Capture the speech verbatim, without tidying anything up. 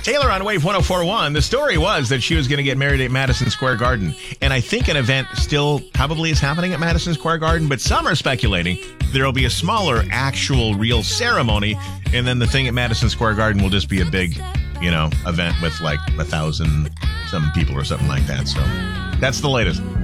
Taylor on Wave one oh four point one. The story was that she was going to get married at Madison Square Garden. And I think an event still probably is happening at Madison Square Garden, but some are speculating there will be a smaller, actual, real ceremony. And then the thing at Madison Square Garden will just be a big, you know, event with like a thousand some people or something like that. So that's the latest.